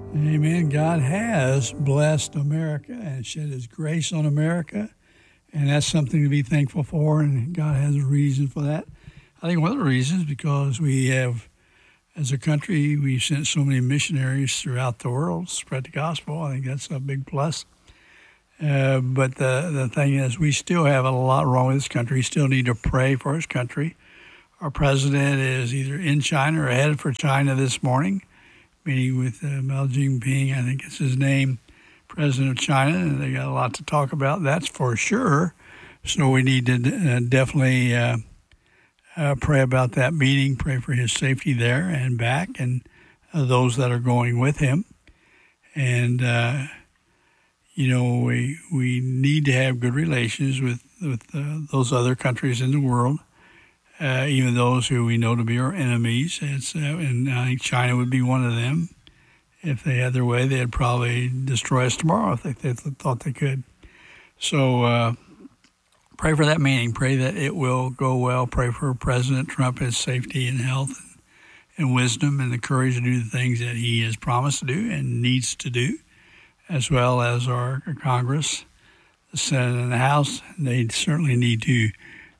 Amen. God has blessed America and shed his grace on America, and that's something to be thankful for, and God has a reason for that. I think one of the reasons because we have, as a country, we've sent so many missionaries throughout the world to spread the gospel. I think that's a big plus. But the thing is, we still have a lot wrong with this country. We still need to pray for his country. Our president is either in China or headed for China this morning, meeting with Mao Jinping, I think it's his name, president of China, and they got a lot to talk about, that's for sure. So we need to definitely pray about that meeting, pray for his safety there and back, and those that are going with him. And, we need to have good relations with those other countries in the world, even those who we know to be our enemies. And I think China would be one of them. If they had their way, they'd probably destroy us tomorrow if they thought they could. So pray for that meeting. Pray that it will go well. Pray for President Trump, his safety and health and wisdom and the courage to do the things that he has promised to do and needs to do, as well as our Congress, the Senate, and the House. They certainly need to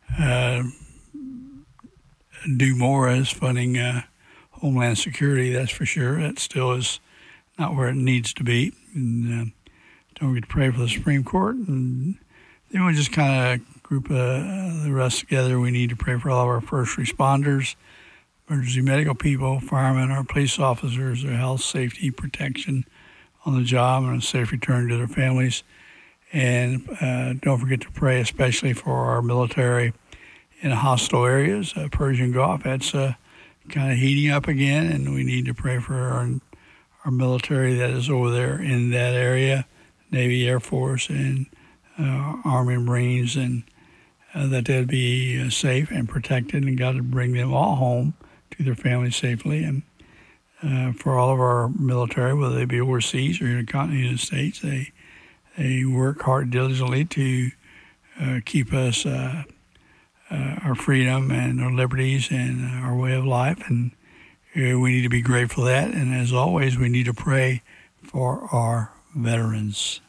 do more as funding Homeland Security, that's for sure. That still is not where it needs to be. And don't forget to pray for the Supreme Court. And then we just kind of group the rest together. We need to pray for all of our first responders, emergency medical people, firemen, our police officers, their health, safety, protection on the job, and a safe return to their families. And don't forget to pray especially for our military in hostile areas. Persian Gulf, that's kind of heating up again, and we need to pray for our military that is over there in that area, Navy, Air Force, and Army and Marines, and that they'll be safe and protected, and God to bring them all home to their families safely. And for all of our military, whether they be overseas or in the United States, they work hard diligently to keep us our freedom and our liberties and our way of life, and we need to be grateful for that. And as always, we need to pray for our veterans.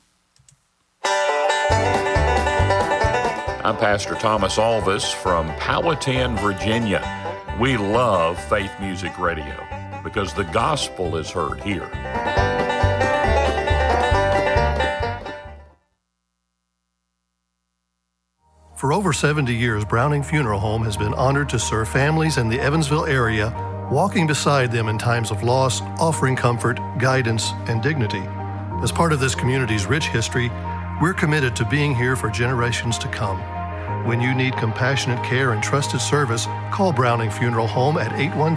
I'm Pastor Thomas Alvis from Powhatan, Virginia. We love Faith Music Radio because the gospel is heard here. For over 70 years, Browning Funeral Home has been honored to serve families in the Evansville area, walking beside them in times of loss, offering comfort, guidance, and dignity. As part of this community's rich history, we're committed to being here for generations to come. When you need compassionate care and trusted service, call Browning Funeral Home at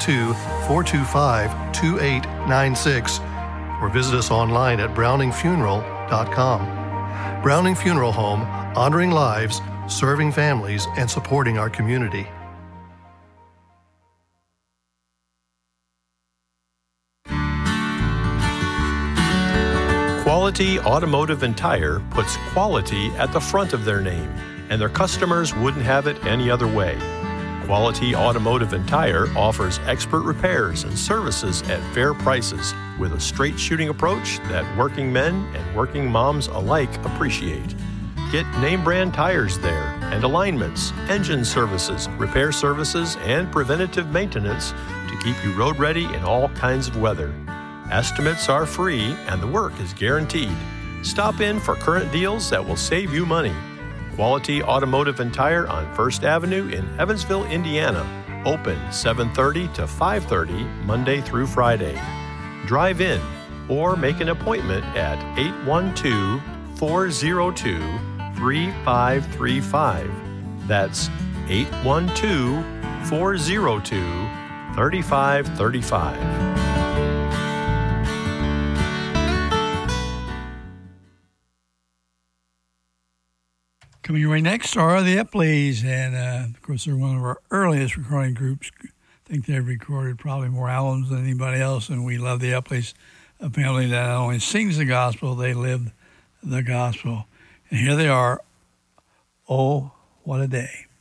812-425-2896 or visit us online at browningfuneral.com. Browning Funeral Home, honoring lives, serving families, and supporting our community. Quality Automotive and Tire puts quality at the front of their name, and their customers wouldn't have it any other way. Quality Automotive and Tire offers expert repairs and services at fair prices with a straight shooting approach that working men and working moms alike appreciate. Get name brand tires there and alignments, engine services, repair services, and preventative maintenance to keep you road ready in all kinds of weather. Estimates are free and the work is guaranteed. Stop in for current deals that will save you money. Quality Automotive and Tire on 1st Avenue in Evansville, Indiana. Open 7:30 to 5:30 Monday through Friday. Drive in or make an appointment at 812-402-3535. That's 812-402-3535. Coming your way next are the Epleys, and of course they're one of our earliest recording groups. I think they've recorded probably more albums than anybody else, and we love the Epleys, a family that not only sings the gospel, they live the gospel. And here they are, Oh, What a Day.